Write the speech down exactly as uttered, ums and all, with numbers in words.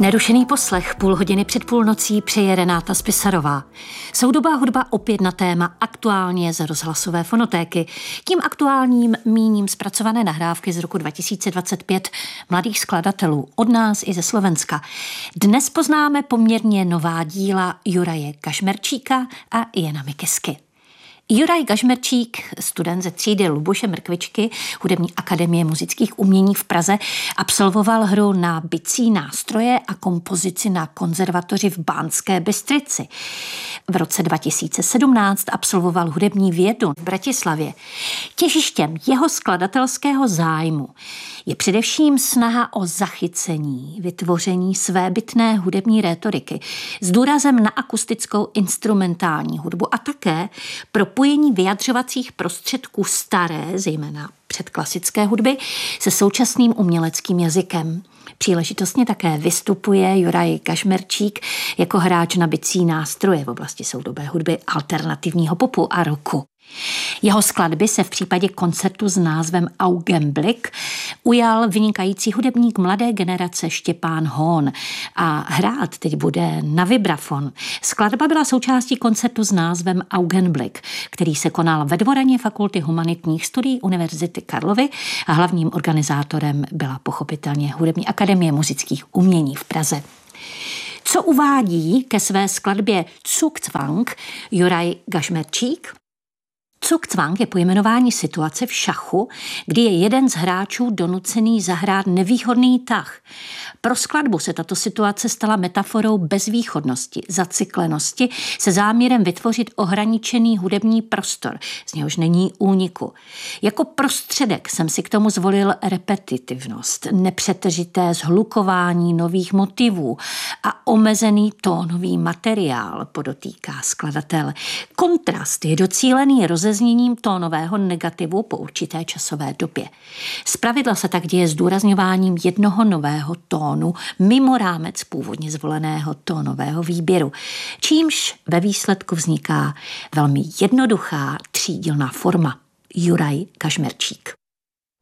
Nerušený poslech půl hodiny před půlnocí přeje Renáta Spisarová. Soudobá hudba opět na téma aktuálně z rozhlasové fonotéky. Tím aktuálním míním zpracované nahrávky z roku dva tisíce dvacet pět mladých skladatelů od nás i ze Slovenska. Dnes poznáme poměrně nová díla Juraje Gašmerčíka a Jana Mikesky. Juraj Gašmerčík, student ze třídy Luboše Mrkvičky Hudební akademie muzických umění v Praze, absolvoval hru na bicí nástroje a kompozici na konzervatoři v Banské Bystrici. V roce dva tisíce sedmnáct absolvoval hudební vědu v Bratislavě. Těžištěm jeho skladatelského zájmu je především snaha o zachycení, vytvoření svébytné hudební rétoriky s důrazem na akustickou instrumentální hudbu a také propojení vyjadřovacích prostředků staré, zejména předklasické hudby, se současným uměleckým jazykem. Příležitostně také vystupuje Juraj Gašmerčík jako hráč na bicí nástroje v oblasti soudobé hudby, alternativního popu a rocku. Jeho skladby se v případě koncertu s názvem Augenblick ujal vynikající hudebník mladé generace Štěpán Hón a hrát teď bude na vibrafon. Skladba byla součástí koncertu s názvem Augenblick, který se konal ve dvoraně Fakulty humanitních studií Univerzity Karlovy a hlavním organizátorem byla pochopitelně Hudební akademie muzických umění v Praze. Co uvádí ke své skladbě Zugzwang Juraj Gašmerčík? Zugzwang je pojmenování situace v šachu, kdy je jeden z hráčů donucený zahrát nevýhodný tah. Pro skladbu se tato situace stala metaforou bezvýchodnosti, zacyklenosti se záměrem vytvořit ohraničený hudební prostor, z něhož není úniku. Jako prostředek jsem si k tomu zvolil repetitivnost, nepřetržité zhlukování nových motivů a omezený tónový materiál, podotýká skladatel. Kontrast je docílený rozezněním zněním tónového negativu po určité časové době. Zpravidla se tak děje zdůrazňováním jednoho nového tónu mimo rámec původně zvoleného tónového výběru, čímž ve výsledku vzniká velmi jednoduchá třídílná forma. Juraj Gašmerčík.